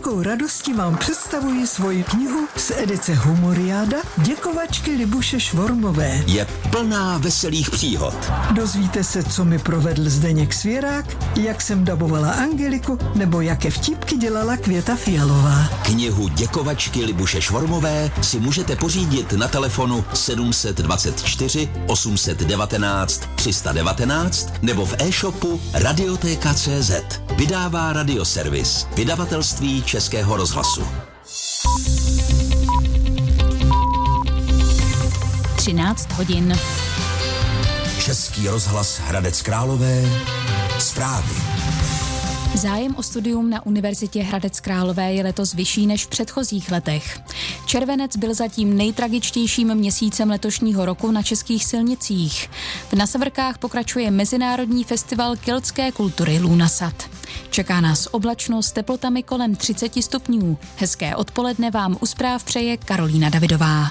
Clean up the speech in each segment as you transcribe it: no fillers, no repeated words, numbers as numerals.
velkou radostí vám představuji svoji knihu z edice Humoriáda Děkovačky Libuše Švormové. Je plná veselých příhod. Dozvíte se, co mi provedl Zdeněk Svěrák, jak jsem dabovala Angeliku, nebo jaké vtipky dělala Květa Fialová. Knihu Děkovačky Libuše Švormové si můžete pořídit na telefonu 724 819 319 nebo v e-shopu Radiotéka.cz. Vydává Radioservis, vydavatelství Českého rozhlasu. 13 hodin. Český rozhlas Hradec Králové. Zprávy. Zájem o studium na Univerzitě Hradec Králové je letos vyšší než v předchozích letech. Červenec byl zatím nejtragičtějším měsícem letošního roku na českých silnicích. V Nasavrkách pokračuje Mezinárodní festival keltské kultury Lunasat. Čeká nás oblačno s teplotami kolem 30 stupňů. Hezké odpoledne vám u zpráv přeje Karolína Davidová.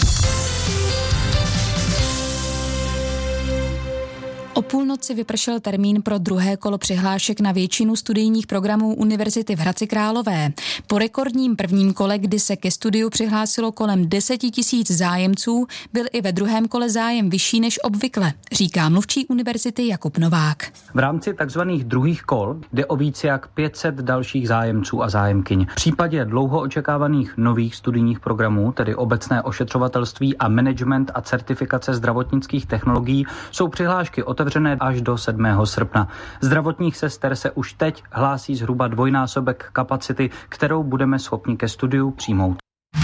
O půlnoci vypršel termín pro druhé kolo přihlášek na většinu studijních programů Univerzity v Hradci Králové. Po rekordním prvním kole, kdy se ke studiu přihlásilo kolem 10 000 zájemců, byl i ve druhém kole zájem vyšší než obvykle, říká mluvčí univerzity Jakub Novák. V rámci takzvaných druhých kol jde o více jak 500 dalších zájemců a zájemkyň. V případě dlouho očekávaných nových studijních programů, tedy obecné ošetřovatelství a management a certifikace zdravotnických technologií, jsou přihlášky otevřené až do 7. srpna. Zdravotních sester se už teď hlásí zhruba dvojnásobek kapacity, kterou budeme schopni ke studiu přijmout.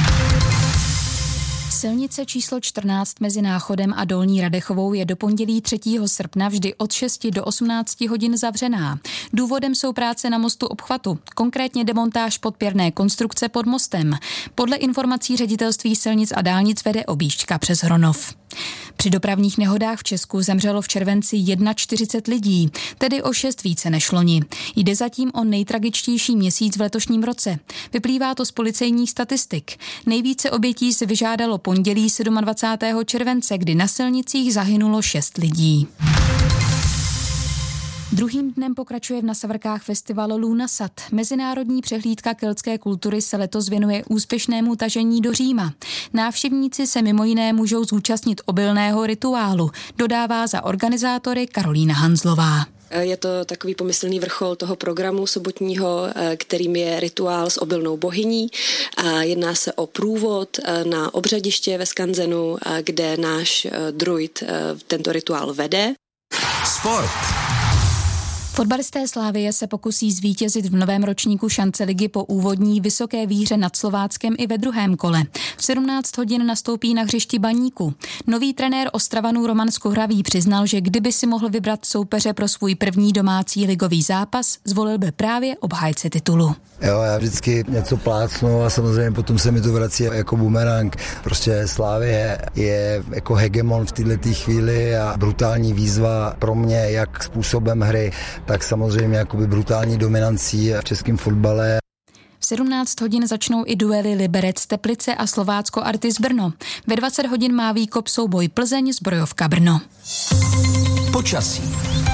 Silnice číslo 14 mezi Náchodem a Dolní Radechovou je do pondělí 3. srpna vždy od 6 do 18 hodin zavřená. Důvodem jsou práce na mostu obchvatu, konkrétně demontáž podpěrné konstrukce pod mostem. Podle informací Ředitelství silnic a dálnic vede objížďka přes Hronov. Při dopravních nehodách v Česku zemřelo v červenci 41 lidí, tedy o 6 více než loni. Jde zatím o nejtragičtější měsíc v letošním roce. Vyplývá to z policejních statistik. Nejvíce obětí se vyžádalo pondělí 27. července, kdy na silnicích zahynulo 6 lidí. Druhým dnem pokračuje v Nasavrkách festival Lunasat. Mezinárodní přehlídka keltské kultury se letos věnuje úspěšnému tažení do Říma. Návštěvníci se mimo jiné můžou zúčastnit obilného rituálu, dodává za organizátory Karolína Hanzlová. Je to takový pomyslný vrchol toho programu sobotního, kterým je rituál s obilnou bohyní. Jedná se o průvod na obřadiště ve Skanzenu, kde náš druid tento rituál vede. Sport. Fotbalisté Slavie se pokusí zvítězit v novém ročníku šance ligy po úvodní vysoké výhře nad Slováckem i ve druhém kole. V 17 hodin nastoupí na hřišti Baníku. Nový trenér Ostravanů Roman Skuhravý přiznal, že kdyby si mohl vybrat soupeře pro svůj první domácí ligový zápas, zvolil by právě obhájce titulu. Jo, já vždycky něco plácnu a samozřejmě potom se mi to vrací jako bumerang. Prostě Slavie je jako hegemon v této chvíli a brutální výzva pro mě, jak způsobem hry, tak samozřejmě jakoby brutální dominancí v českém fotbale. V 17 hodin začnou i duely Liberec Teplice a Slovácko Artis Brno. Ve 20 hodin má výkop souboj Plzeň Zbrojovka Brno. Počasí.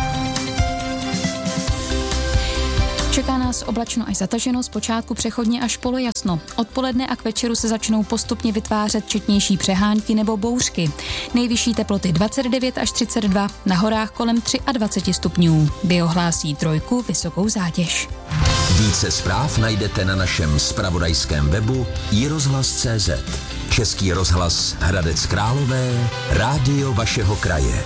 Čeká nás oblačno až zataženo, zpočátku přechodně až polojasno. Odpoledne a k večeru se začnou postupně vytvářet četnější přehánky nebo bouřky. Nejvyšší teploty 29 až 32, na horách kolem 23 stupňů. Biohlásí trojku vysokou zátěž. Více zpráv najdete na našem zpravodajském webu iRozhlas.cz. Český rozhlas Hradec Králové, rádio vašeho kraje.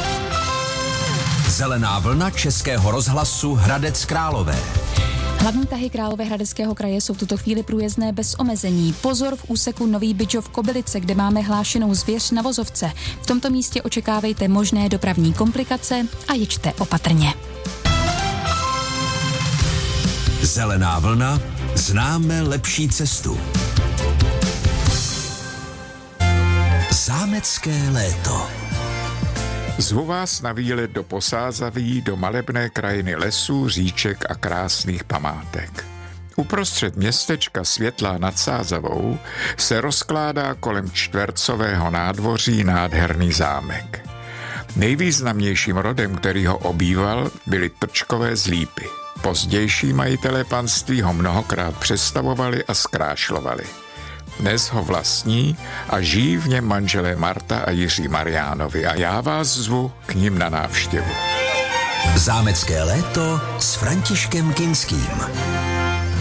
Zelená vlna Českého rozhlasu Hradec Králové. Hlavní tahy Královéhradeckého kraje jsou v tuto chvíli průjezdné bez omezení. Pozor v úseku Nový Bydžov Kobylice, kde máme hlášenou zvěř na vozovce. V tomto místě očekávejte možné dopravní komplikace a jeďte opatrně. Zelená vlna, známe lepší cestu. Zámecké léto. Zvu vás na výlet do Posázaví, do malebné krajiny lesů, říček a krásných památek. Uprostřed městečka Světlá nad Sázavou se rozkládá kolem čtvercového nádvoří nádherný zámek. Nejvýznamnějším rodem, který ho obýval, byly Trčkové z Lípy. Pozdější majitelé panství ho mnohokrát přestavovali a zkrášlovali. Dnes ho vlastní a žijí v něm manželé Marta a Jiří Mariánovi a já vás zvu k nim na návštěvu. Zámecké léto s Františkem Kinským.